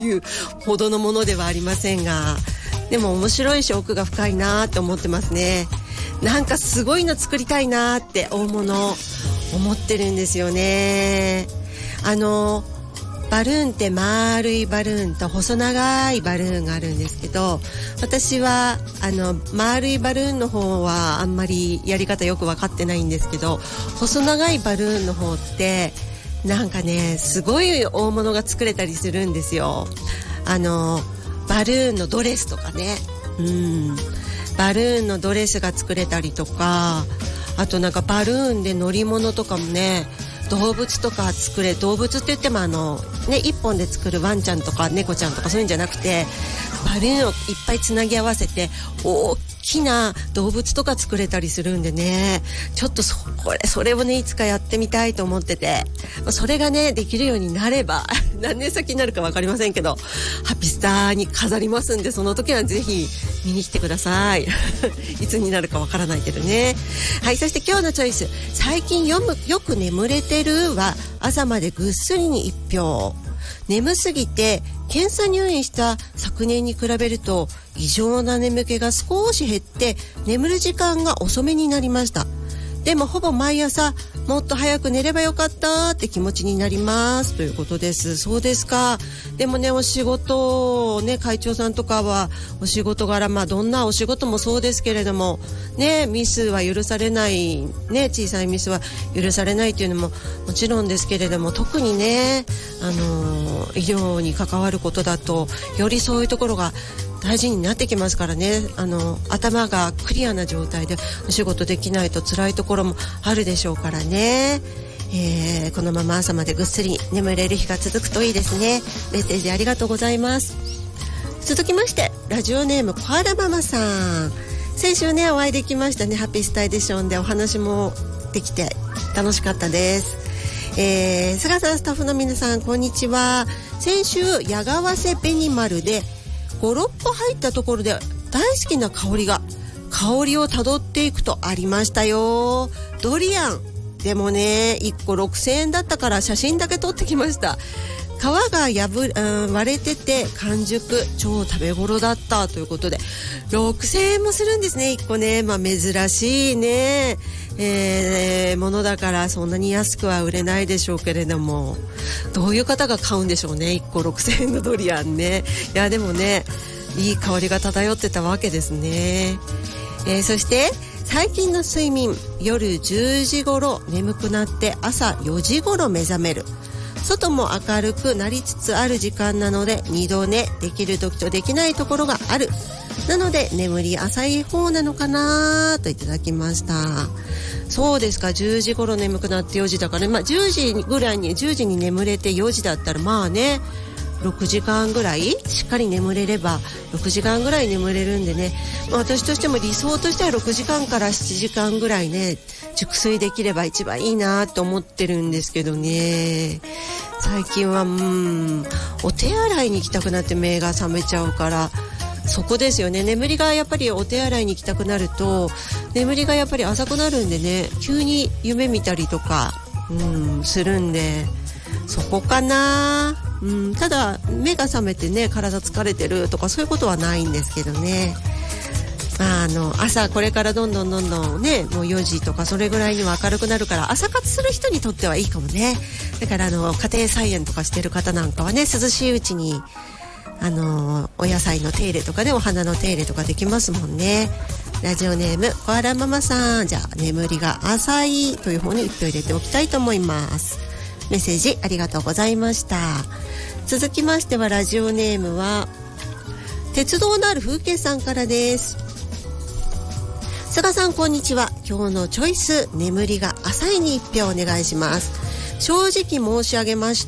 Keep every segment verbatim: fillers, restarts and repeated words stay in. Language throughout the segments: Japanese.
いうほどのものではありませんが、でも面白いし奥が深いなって思ってますね。なんかすごいの作りたいなって大物思ってるんですよね。あのバルーンって丸いバルーンと細長いバルーンがあるんですけど、私はあの丸いバルーンの方はあんまりやり方よく分かってないんですけど、細長いバルーンの方ってなんかねすごい大物が作れたりするんですよ。あのバルーンのドレスとかね、うんバルーンのドレスが作れたりとか、あとなんかバルーンで乗り物とかもね、動物とか作れ、動物って言ってもあのね一本で作るワンちゃんとか猫ちゃんとかそういうんじゃなくて、バルーンをいっぱいつなぎ合わせて大きな動物とか作れたりするんでね、ちょっとそこれそれをねいつかやってみたいと思ってて、それがねできるようになれば何年先になるか分かりませんけどハピスタに飾りますんで、その時はぜひ見に来てくださいいつになるか分からないけどね。はい、そして今日のチョイス、最近よむよく眠れてるは朝までぐっすりにいち票。眠すぎて検査入院した昨年に比べると異常な眠気が少し減って眠る時間が遅めになりました。でもほぼ毎朝もっと早く寝ればよかったって気持ちになりますということです。そうですか。でもねお仕事ね、会長さんとかはお仕事柄、まあどんなお仕事もそうですけれどもね、ミスは許されないね、小さいミスは許されないというのももちろんですけれども、特にねあの医療に関わることだとよりそういうところが大事になってきますからね。あの頭がクリアな状態でお仕事できないと辛いところもあるでしょうからね、えー、このまま朝までぐっすり眠れる日が続くといいですね。メッセージありがとうございます。続きましてラジオネームコアラママさん、先週ねお会いできましたね。ハッピースタイディションでお話もできて楽しかったです。えー、菅さん、スタッフの皆さんこんにちは。先週矢川瀬紅丸でご、ろっぽ入ったところで大好きな香りが香りをたどっていくとありましたよ。ドリアンでもねいっころくせんえんだったから写真だけ撮ってきました。皮が破、うん、割れてて完熟、超食べ頃だったということでろくせんえんもするんですね、いっこね。まあ珍しいね、えー、ものだからそんなに安くは売れないでしょうけれども、どういう方が買うんでしょうね、いっころくせんえんのドリアンね。いやでもねいい香りが漂ってたわけですね。えー、そして最近の睡眠、夜じゅうじ頃眠くなって朝よじ頃目覚める。外も明るくなりつつある時間なので二度寝できる時とできないところがある。なので眠り浅い方なのかなといただきました。そうですか、じゅうじ頃眠くなってよじだからね、まあ、じゅうじぐらいにじゅうじに眠れてよじだったらまあねろくじかんぐらいしっかり眠れればろくじかんぐらい眠れるんでね、まあ、私としても理想としてはろくじかんからしちじかんぐらいね熟睡できれば一番いいなと思ってるんですけどね。最近はうーんお手洗いに行きたくなって目が覚めちゃうから、そこですよね。眠りがやっぱりお手洗いに行きたくなると眠りがやっぱり浅くなるんでね、急に夢見たりとかうんするんで、そこかな。うん、ただ目が覚めてね体疲れてるとかそういうことはないんですけどね。まあ、あの朝これからどんどんどんどんねもうよじとかそれぐらいには明るくなるから朝活する人にとってはいいかもね。だからあの家庭菜園とかしてる方なんかはね、涼しいうちにあのお野菜の手入れとかねお花の手入れとかできますもんね。ラジオネームコアラママさん、じゃあ眠りが浅いという方に一票入れておきたいと思います。メッセージありがとうございました。続きましてはラジオネームは鉄道のある風景さんからです。菅さんこんにちは。今日のチョイス眠りが浅いに一票お願いします。正直申し上げまして、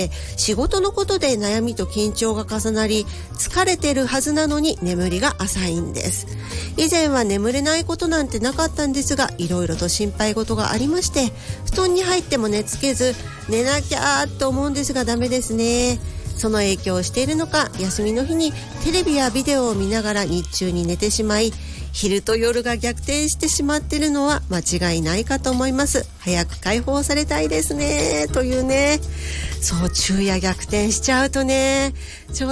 仕事のことで悩みと緊張が重なり疲れてるはずなのに眠りが浅いんです。以前は眠れないことなんてなかったんですが、いろいろと心配事がありまして、布団に入っても寝つけず寝なきゃと思うんですがダメですね。その影響をしているのか、休みの日にテレビやビデオを見ながら日中に寝てしまい、昼と夜が逆転してしまっているのは間違いないかと思います。早く解放されたいですねというね。 そう昼夜逆転しちゃうとね、ちょ